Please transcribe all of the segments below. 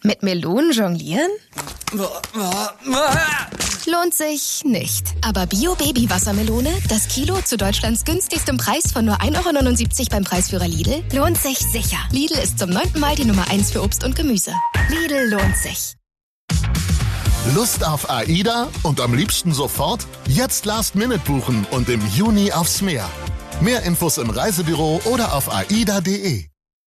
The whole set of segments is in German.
Mit Melonen jonglieren? Lohnt sich nicht. Aber Bio-Baby-Wassermelone, das Kilo zu Deutschlands günstigstem Preis von nur 1,79 € beim Preisführer Lidl, lohnt sich sicher. Lidl ist zum 9. Mal die Nummer 1 für Obst und Gemüse. Lidl lohnt sich. Lust auf AIDA und am liebsten sofort? Jetzt Last Minute buchen und im Juni aufs Meer. Mehr Infos im Reisebüro oder auf aida.de.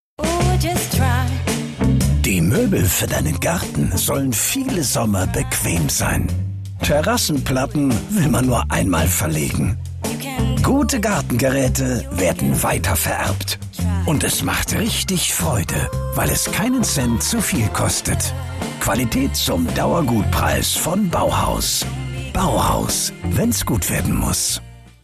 Die Möbel für deinen Garten sollen viele Sommer bequem sein. Terrassenplatten will man nur einmal verlegen. Gute Gartengeräte werden weitervererbt. Und es macht richtig Freude, weil es keinen Cent zu viel kostet. Qualität zum Dauergutpreis von Bauhaus. Bauhaus, wenn's gut werden muss.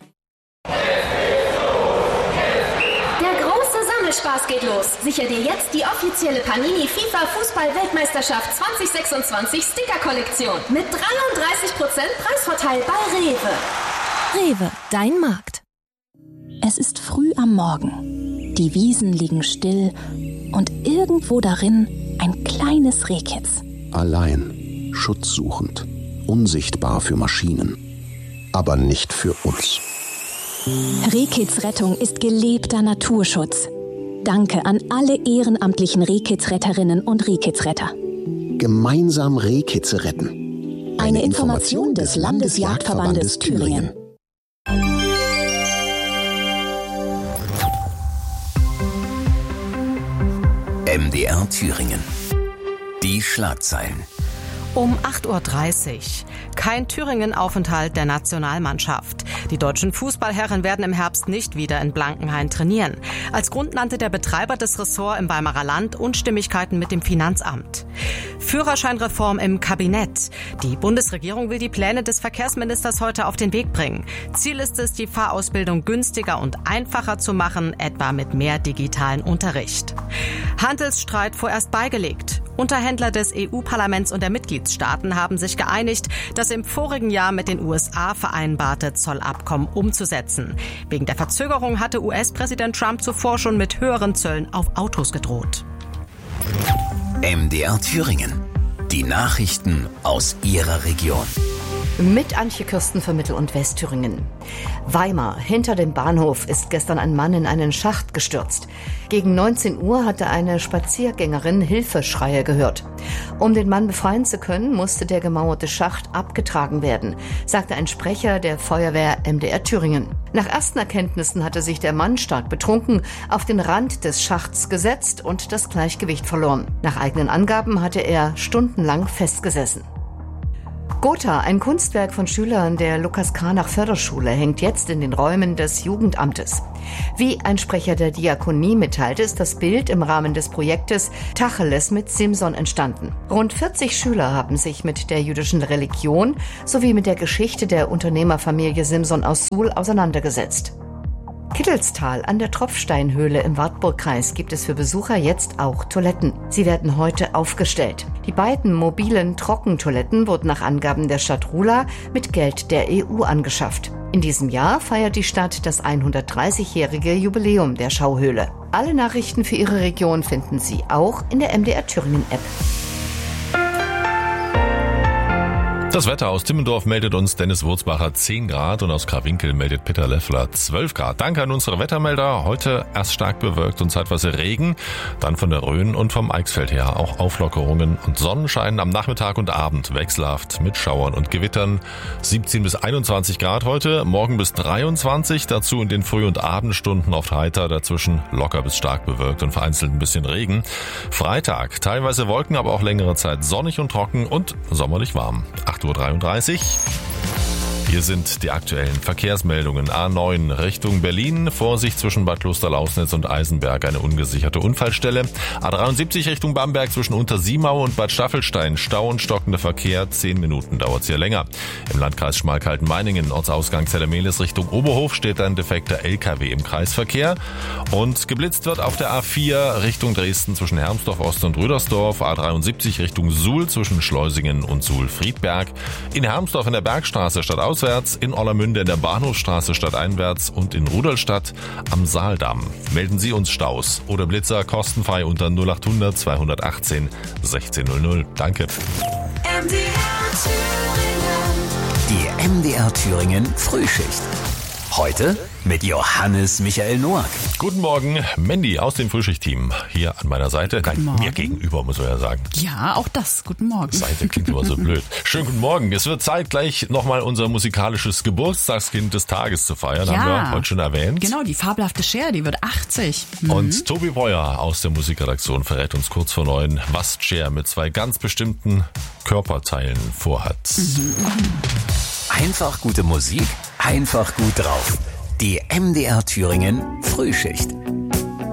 Spaß geht los. Sicher dir jetzt die offizielle Panini FIFA Fußball-Weltmeisterschaft 2026 Sticker-Kollektion mit 33% Preisvorteil bei Rewe. Rewe, dein Markt. Es ist früh am Morgen. Die Wiesen liegen still und irgendwo darin ein kleines Rehkitz. Allein, schutzsuchend, unsichtbar für Maschinen, aber nicht für uns. Rehkitz Rettung ist gelebter Naturschutz. Danke an alle ehrenamtlichen Rehkitzretterinnen und Rehkitzretter. Gemeinsam Rehkitze retten. Eine Information des Landesjagdverbandes Thüringen. MDR Thüringen. Die Schlagzeilen. Um 8:30 Uhr. Kein Thüringen-Aufenthalt der Nationalmannschaft. Die deutschen Fußballherren werden im Herbst nicht wieder in Blankenhain trainieren. Als Grund nannte der Betreiber des Ressorts im Weimarer Land Unstimmigkeiten mit dem Finanzamt. Führerscheinreform im Kabinett. Die Bundesregierung will die Pläne des Verkehrsministers heute auf den Weg bringen. Ziel ist es, die Fahrausbildung günstiger und einfacher zu machen, etwa mit mehr digitalen Unterricht. Handelsstreit vorerst beigelegt. Unterhändler des EU-Parlaments und der Mitgliedstaaten haben sich geeinigt, das im vorigen Jahr mit den USA vereinbarte Zollabkommen umzusetzen. Wegen der Verzögerung hatte US-Präsident Trump zuvor schon mit höheren Zöllen auf Autos gedroht. MDR Thüringen. Die Nachrichten aus Ihrer Region. Mit Antje Kürsten für Mittel- und Westthüringen. Weimar. Hinter dem Bahnhof ist gestern ein Mann in einen Schacht gestürzt. Gegen 19 Uhr hatte eine Spaziergängerin Hilfeschreie gehört. Um den Mann befreien zu können, musste der gemauerte Schacht abgetragen werden, sagte ein Sprecher der Feuerwehr MDR Thüringen. Nach ersten Erkenntnissen hatte sich der Mann stark betrunken auf den Rand des Schachts gesetzt und das Gleichgewicht verloren. Nach eigenen Angaben hatte er stundenlang festgesessen. Gotha, ein Kunstwerk von Schülern der Lukas-Kranach-Förderschule, hängt jetzt in den Räumen des Jugendamtes. Wie ein Sprecher der Diakonie mitteilte, ist das Bild im Rahmen des Projektes Tacheles mit Simson entstanden. Rund 40 Schüler haben sich mit der jüdischen Religion sowie mit der Geschichte der Unternehmerfamilie Simson aus Suhl auseinandergesetzt. Kittelstal an der Tropfsteinhöhle im Wartburgkreis gibt es für Besucher jetzt auch Toiletten. Sie werden heute aufgestellt. Die beiden mobilen Trockentoiletten wurden nach Angaben der Stadt Ruhla mit Geld der EU angeschafft. In diesem Jahr feiert die Stadt das 130-jährige Jubiläum der Schauhöhle. Alle Nachrichten für Ihre Region finden Sie auch in der MDR Thüringen App. Das Wetter aus Timmendorf meldet uns Dennis Wurzbacher 10 Grad und aus Krawinkel meldet Peter Leffler 12 Grad. Danke an unsere Wettermelder. Heute erst stark bewölkt und zeitweise Regen, dann von der Rhön und vom Eichsfeld her auch Auflockerungen und Sonnenschein am Nachmittag und Abend wechselhaft mit Schauern und Gewittern. 17 bis 21 Grad heute, morgen bis 23, dazu in den Früh- und Abendstunden oft heiter, dazwischen locker bis stark bewölkt und vereinzelt ein bisschen Regen. Freitag, teilweise Wolken, aber auch längere Zeit sonnig und trocken und sommerlich warm. 8:33 Uhr. Hier sind die aktuellen Verkehrsmeldungen. A9 Richtung Berlin. Vorsicht zwischen Bad Klosterlausnitz und Eisenberg, eine ungesicherte Unfallstelle. A73 Richtung Bamberg zwischen Untersiemau und Bad Staffelstein. Stau und stockender Verkehr. 10 Minuten dauert es hier länger. Im Landkreis Schmalkalden-Meiningen, Ortsausgang Zellermehlis Richtung Oberhof, steht ein defekter LKW im Kreisverkehr. Und geblitzt wird auf der A4 Richtung Dresden zwischen Hermsdorf Ost und Rüdersdorf. A73 Richtung Suhl zwischen Schleusingen und Suhl-Friedberg. In Hermsdorf in der Bergstraße statt auswärts in Orlamünde in der Bahnhofstraße stadteinwärts und in Rudolstadt am Saaldamm. Melden Sie uns Staus oder Blitzer kostenfrei unter 0800 218 1600. Danke. Die MDR Thüringen Frühschicht. Heute mit Johannes Michael Noack. Guten Morgen, Mandy aus dem Frühschicht-Team hier an meiner Seite. Mir gegenüber, muss man ja sagen. Ja, auch das. Guten Morgen. Seite klingt immer so blöd. Schönen guten Morgen. Es wird Zeit, gleich nochmal unser musikalisches Geburtstagskind des Tages zu feiern. Ja. Haben wir heute schon erwähnt. Genau, die fabelhafte Cher, die wird 80. Und Tobi Breuer aus der Musikredaktion verrät uns kurz vor 9, was Cher mit 2 ganz bestimmten Körperteilen vorhat. Einfach gute Musik, einfach gut drauf. Die MDR Thüringen Frühschicht.